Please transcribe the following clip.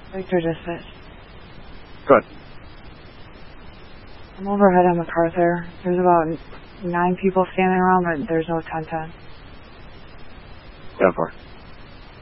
Victor just said. Good. I'm overhead on MacArthur. There's about 9 people standing around, but there's no 10-10. 10-4.